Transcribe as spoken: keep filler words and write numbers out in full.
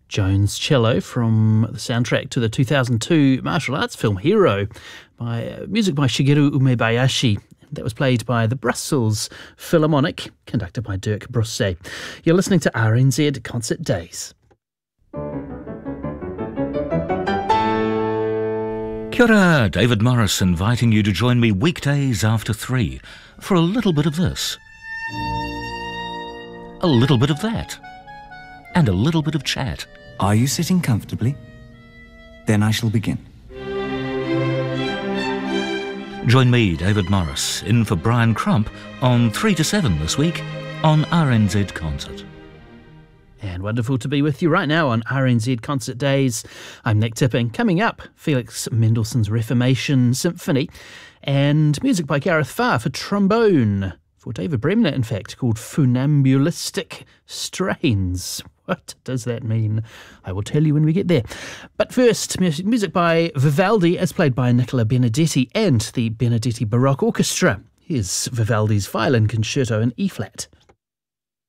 Jones cello from the soundtrack to the two thousand two martial arts film Hero, by uh, music by Shigeru Umebayashi. That was played by the Brussels Philharmonic, conducted by Dirk Brosset. You're listening to R N Z Concert Days. Kia ora, David Morris inviting you to join me weekdays after three for a little bit of this, a little bit of that, and a little bit of chat. Are you sitting comfortably? Then I shall begin. Join me, David Morris, in for Brian Crump on three to seven this week on R N Z Concert. And wonderful to be with you right now on R N Z Concert Days. I'm Nick Tipping. Coming up, Felix Mendelssohn's Reformation Symphony and music by Gareth Farr for trombone, for David Bremner, in fact, called Funambulistic Strains. What does that mean? I will tell you when we get there. But first, music by Vivaldi as played by Nicola Benedetti and the Benedetti Baroque Orchestra. Here's Vivaldi's Violin Concerto in E-flat.